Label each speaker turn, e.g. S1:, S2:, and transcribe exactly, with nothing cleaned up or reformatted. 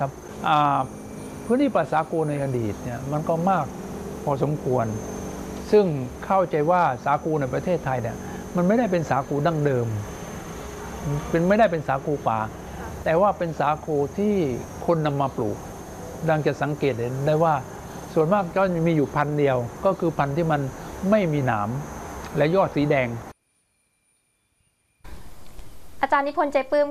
S1: ครับพื้นที่ป่าสาคูในอดีตเนี่ยมันก็มากพอสมควรซึ่งเข้าใจว่าสาคูในประเทศไทยเนี่ยมันไม่ได้เป็นสาคูดั้งเดิมเป็นไม่ได้เป็นสาคูป่าแต่ว่าเป็นสาคูที่คนนำมาปลูกดังจะสังเกตเห็นได้ว่าส่วนมากก็มีอยู่พันธุ์เดียวก็คือพันธุ์ที่มันไม่มีหนามและยอดสีแดง
S2: อาจารย์นิพนธ์ใจปลื้ม